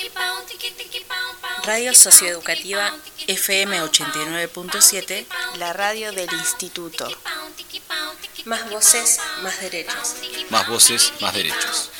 Radio Socioeducativa FM 89.7, la radio del Instituto. Más voces, más derechos. Más voces, más derechos.